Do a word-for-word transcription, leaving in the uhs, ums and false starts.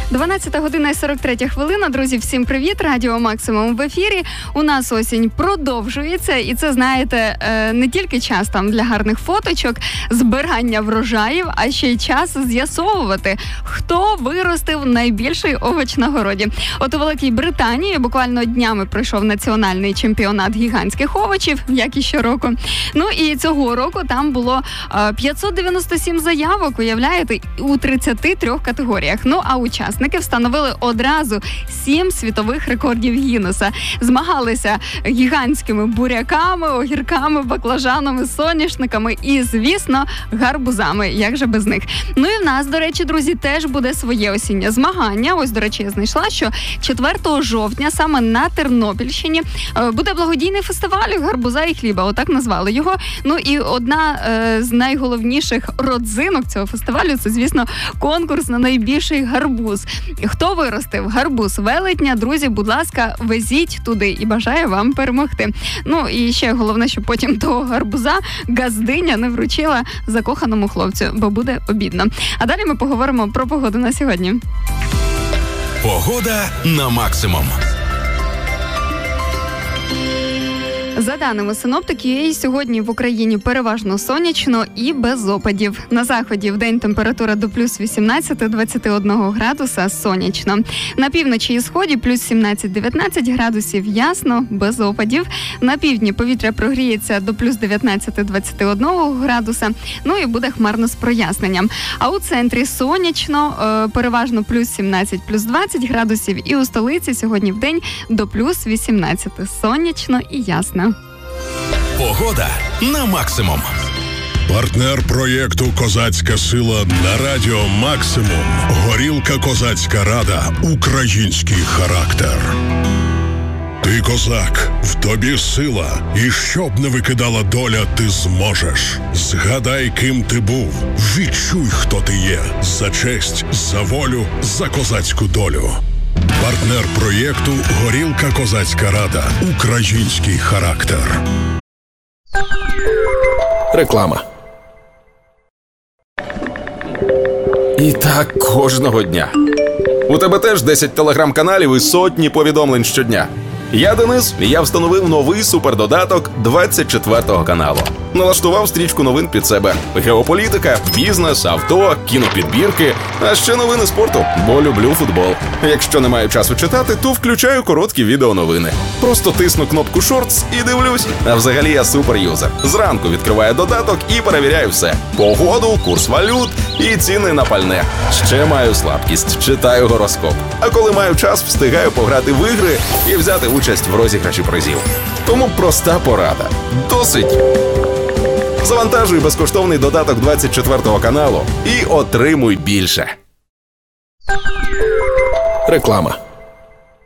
дванадцята година і сорок третя хвилина. Друзі, всім привіт. Радіо Максимум в ефірі. У нас осінь продовжується. І це, знаєте, не тільки час там для гарних фоточок, збирання врожаїв, а ще й час з'ясовувати, хто виростив найбільший овоч на городі. От у Великій Британії буквально днями пройшов національний чемпіонат гігантських овочів, як і щороку. Ну і цього року там було п'ятсот дев'яносто сім заявок, уявляєте, у тридцяти трьох категоріях. Ну, а учасники встановили одразу сім світових рекордів Гіннеса. Змагалися гігантськими буряками, огірками, баклажанами, соняшниками і, звісно, гарбузами. Як же без них? Ну і в нас, до речі, друзі, теж буде своє осіннє змагання. Ось, до речі, я знайшла, що четвертого жовтня саме на Тернопільщині буде благодійний фестиваль гарбуза і хліба. Отак назвали його. Ну і одна е, з найголовніших родзинок цього фестивалю – це, звісно, конкурс на найбільший гарбуз. Хто виростив гарбуз велетня, друзі, будь ласка, везіть туди і бажаю вам перемогти. Ну і ще головне, щоб потім того гарбуза газдиня не вручила закоханому хлопцю, бо буде обідно. А далі ми поговоримо про погоду на сьогодні. Погода на максимум. За даними синоптиків, сьогодні в Україні переважно сонячно і без опадів. На заході вдень температура до плюс вісімнадцять - двадцять один градуса, сонячно. На півночі і сході плюс сімнадцять - дев'ятнадцять градусів, ясно, без опадів. На півдні повітря прогріється до плюс дев'ятнадцять - двадцять один градуса, ну і буде хмарно з проясненням. А у центрі сонячно, переважно плюс сімнадцять - плюс двадцять градусів, і у столиці сьогодні вдень до плюс вісімнадцять, сонячно і ясно. Погода на максимум. Партнер проєкту «Козацька сила» на радіо «Максимум». Горілка «Козацька рада». Український характер. Ти козак, в тобі сила. І щоб не викидала доля, ти зможеш. Згадай, ким ти був. Відчуй, хто ти є. За честь, за волю, за козацьку долю. Партнер проєкту «Горілка Козацька рада». Український характер. Реклама. І так кожного дня. У тебе теж десять телеграм-каналів і сотні повідомлень щодня. Я Денис, і я встановив новий супердодаток двадцять четвертого каналу. Налаштував стрічку новин під себе. Геополітика, бізнес, авто, кінопідбірки, а ще новини спорту, бо люблю футбол. Якщо не маю часу читати, то включаю короткі відеоновини. Просто тисну кнопку «Шортс» і дивлюсь. А взагалі я суперюзер. Зранку відкриваю додаток і перевіряю все. Погоду, курс валют і ціни на пальне. Ще маю слабкість, читаю гороскоп. А коли маю час, встигаю пограти в ігри і взяти участь в розіграші призів. Тому проста порада. Досить! Завантажуй безкоштовний додаток двадцять четвертого каналу і отримуй більше. Реклама.